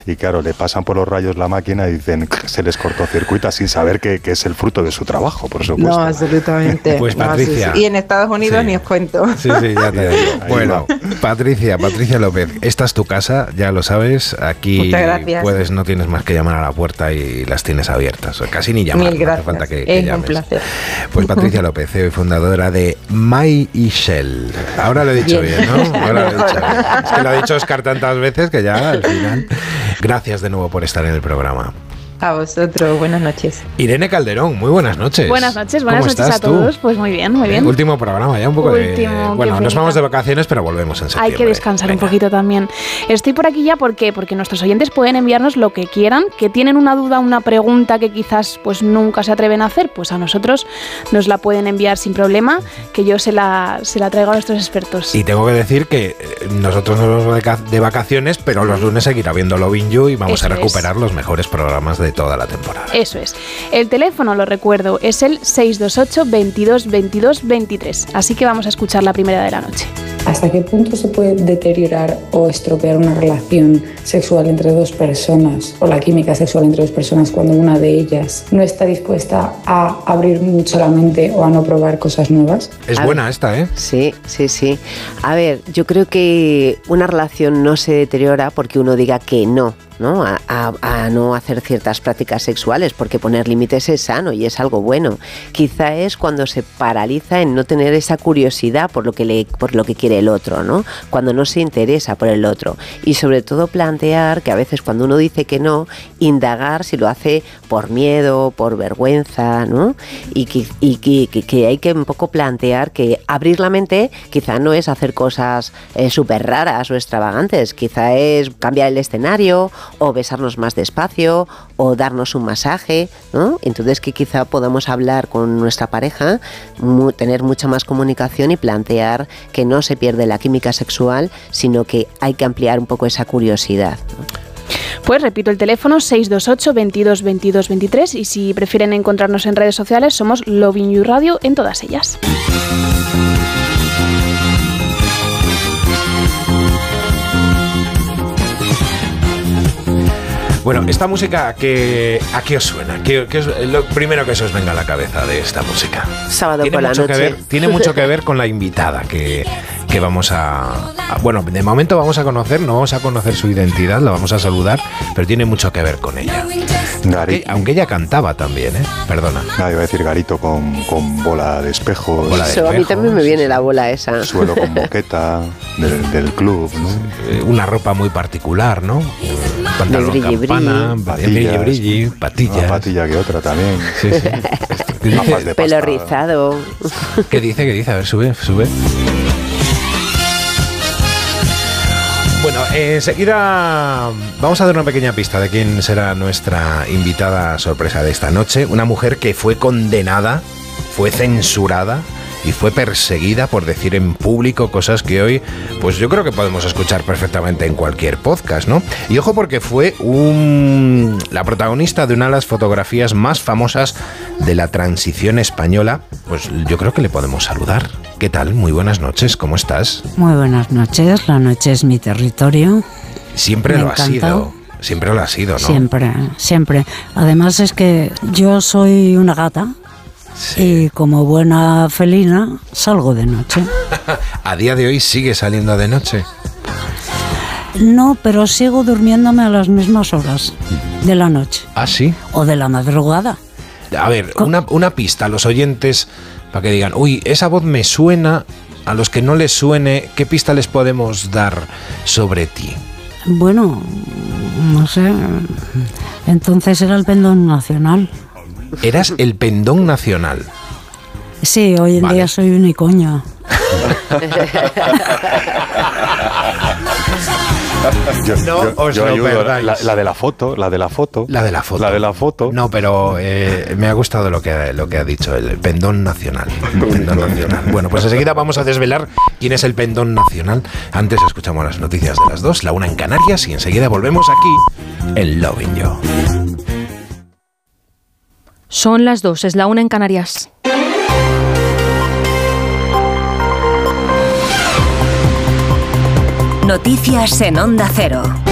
Y claro, le pasan por los rayos la máquina y dicen que se les cortocircuita sin saber que es el fruto de su trabajo, por supuesto. No, absolutamente. Pues Patricia. No, sí. Y en Estados Unidos ni os cuento. Sí, ya te digo. Bueno, Patricia López, esta es tu casa, ya lo sabes. Aquí puedes, no tienes más que llamar a la puerta y las tienes abiertas. Casi ni llamar, no hace falta que es llames. Un placer. Pues Patricia López, CEO y fundadora de My Shell. Ahora lo he dicho bien, ¿no? Ahora lo he dicho bien. Es que lo ha dicho Óscar tantas veces que ya al final. Gracias de nuevo por estar en el programa. A vosotros, buenas noches. Irene Calderón, muy buenas noches. Buenas noches a todos. Pues muy bien, muy bien. Último programa, ya un poco Bueno, nos vamos de vacaciones, pero volvemos en septiembre. Hay que descansar un poquito también. Estoy por aquí ya porque nuestros oyentes pueden enviarnos lo que quieran, que tienen una duda, una pregunta que quizás pues nunca se atreven a hacer, pues a nosotros nos la pueden enviar sin problema, que yo se la traigo a nuestros expertos. Y tengo que decir que nosotros nos vamos de vacaciones, pero los lunes seguirá viendo Loving You y vamos a recuperar los mejores programas de toda la temporada. Eso es. El teléfono, lo recuerdo, es el 628 22 22 23. Así que vamos a escuchar la primera de la noche. ¿Hasta qué punto se puede deteriorar o estropear una relación sexual entre dos personas o la química sexual entre dos personas cuando una de ellas no está dispuesta a abrir mucho la mente o a no probar cosas nuevas? Es buena esta, ¿eh? Sí. A ver, yo creo que una relación no se deteriora porque uno diga que no. ¿No? A no hacer ciertas prácticas sexuales, porque poner límites es sano y es algo bueno. Quizá es cuando se paraliza en no tener esa curiosidad por lo que quiere el otro, ¿no? Cuando no se interesa por el otro. Y sobre todo plantear que a veces cuando uno dice que no, indagar si lo hace por miedo, por vergüenza, ¿no? Y que hay que un poco plantear que abrir la mente quizá no es hacer cosas súper raras o extravagantes, quizá es cambiar el escenario o besarnos más despacio o darnos un masaje, ¿no? Entonces que quizá podamos hablar con nuestra pareja, tener mucha más comunicación y plantear que no se pierde la química sexual, sino que hay que ampliar un poco esa curiosidad, ¿no? Pues repito el teléfono 628 22 22 23 y si prefieren encontrarnos en redes sociales somos Loving You Radio en todas ellas. Bueno, esta música, ¿a qué os suena? ¿Qué es lo primero que se os venga a la cabeza de esta música? Sábado por la noche. Tiene mucho que ver con la invitada que vamos bueno, de momento no vamos a conocer su identidad, la vamos a saludar, pero tiene mucho que ver con ella. Aunque ella cantaba también, ¿eh? Perdona. Iba a decir Garito con bola de espejo. A mí también me viene la bola esa. Suelo con moqueta del club, ¿no? Una ropa muy particular, ¿no? Pantalón campana, brilli, patillas. Una patilla que otra también. Sí. Pelo rizado. ¿Qué dice? A ver, sube. Bueno, enseguida vamos a dar una pequeña pista de quién será nuestra invitada sorpresa de esta noche. Una mujer que fue condenada, fue censurada y fue perseguida por decir en público cosas que hoy, pues yo creo que podemos escuchar perfectamente en cualquier podcast, ¿no? Y ojo porque fue la protagonista de una de las fotografías más famosas de la transición española. Pues yo creo que le podemos saludar. ¿Qué tal? Muy buenas noches, ¿cómo estás? Muy buenas noches, la noche es mi territorio. Siempre lo ha sido, ¿no? Siempre. Además es que yo soy una gata. Sí. Y como buena felina salgo de noche. ¿A día de hoy sigue saliendo de noche? No, pero sigo durmiéndome a las mismas horas de la noche. ¿Ah, sí? O de la madrugada. A ver, una pista a los oyentes para que digan, uy, esa voz me suena. A los que no les suene, ¿qué pista les podemos dar sobre ti? Bueno, no sé. Entonces era el pendón nacional. Eras el pendón nacional. Sí, hoy en día soy un icoño. Yo ayudo. La de la foto. No, pero me ha gustado lo que ha dicho, el pendón nacional. Bueno, pues enseguida vamos a desvelar quién es el pendón nacional. Antes escuchamos las noticias de las 2, la 1 en Canarias, y enseguida volvemos aquí en Loving You. Son las 2, es la 1 en Canarias. Noticias en Onda Cero.